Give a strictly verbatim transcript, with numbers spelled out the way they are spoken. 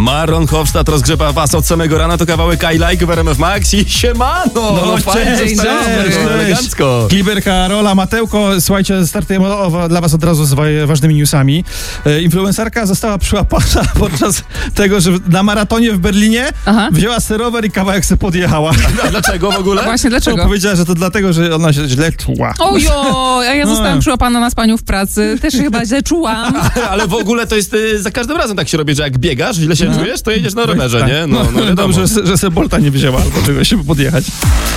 Maron Hofstadt rozgrzewa was od samego rana, to kawałek I Like w R M F Max i siemano! No, fajnie, cześć, zostajemy, cześć, elegancko. Kliberka, Rola, Matełko, słuchajcie, startujemy o, dla was od razu z wa- ważnymi newsami. E, influencerka została przyłapana podczas tego, że na maratonie w Berlinie Aha. wzięła sterower i kawałek se podjechała. A dlaczego w ogóle? Właśnie, dlaczego? No, powiedziała, że to dlatego, że ona się źle czuła. Ojo, a ja No. zostałam przyłapana na spaniu w pracy. Też się chyba źle czułam. Ale w ogóle to jest y, za każdym razem tak się robi, że jak biegasz, źle się czujesz, to jedziesz na rowerze, Tak. nie? No, no, wiadomo. Dobrze, że, że se Bolta nie wzięła albo czegoś, żeby podjechać.